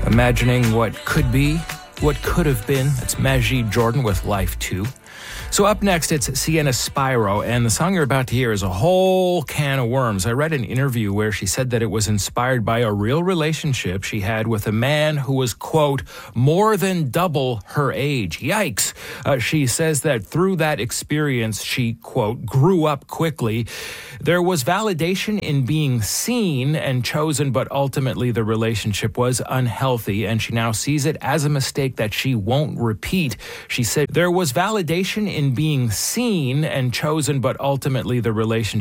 Imagining what could be, what could have been. That's Majid Jordan with Life 2. So up next, it's Sienna Spiro, and the song you're about to hear is a whole can of worms. I read an interview where she said that it was inspired by a real relationship she had with a man who was, quote, more than double her age. Yikes. She says that through that experience, she, quote, grew up quickly. There was validation in being seen and chosen, but ultimately the relationship was unhealthy, and she now sees it as a mistake that she won't repeat. She said there was validation in being seen and chosen, but ultimately the relationship